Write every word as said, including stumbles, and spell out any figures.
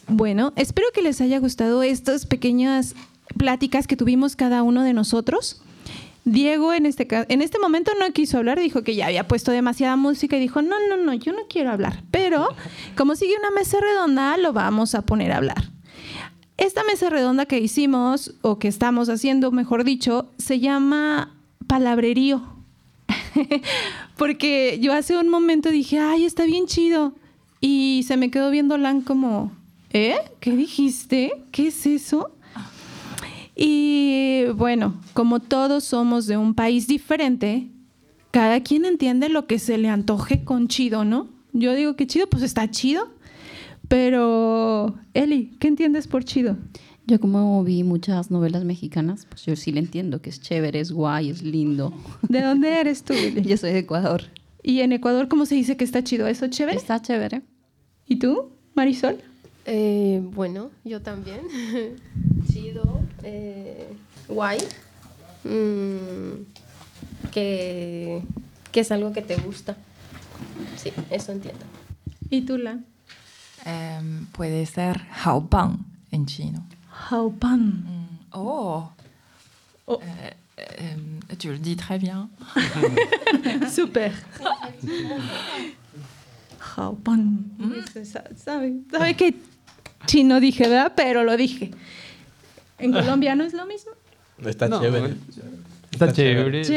Bueno, espero que les haya gustado estas pequeñas pláticas que tuvimos cada uno de nosotros. Diego en este, en este momento no quiso hablar, dijo que ya había puesto demasiada música y dijo, no, no, no, yo no quiero hablar. Pero como sigue una mesa redonda, lo vamos a poner a hablar. Esta mesa redonda que hicimos, o que estamos haciendo, mejor dicho, se llama palabrerío. Porque yo hace un momento dije, ay, está bien chido. Y se me quedó viendo Lan como, ¿eh? ¿Qué dijiste? ¿Qué es eso? Y bueno, como todos somos de un país diferente, cada quien entiende lo que se le antoje con chido, ¿no? Yo digo que chido, pues está chido. Pero, Eli, ¿qué entiendes por chido? Yo como vi muchas novelas mexicanas, pues yo sí le entiendo que es chévere, es guay, es lindo. ¿De dónde eres tú, Eli? Yo soy de Ecuador. ¿Y en Ecuador cómo se dice que está chido? ¿Eso chévere? Está chévere. ¿Y tú, Marisol? Eh, bueno, yo también. Chido, eh, guay. Mm, que, que es algo que te gusta. Sí, eso entiendo. ¿Y tú, Lan? Eh, puede ser hao pan en chino. Hao pan. Mm, oh, Oh. Euh, euh, tu le dis très bien. Súper. Hao pan. ¿Sabe? ¿Sabe qué chino dije, verdad? Pero lo dije. ¿En colombiano es lo mismo? Está No, chévere. Está chévere.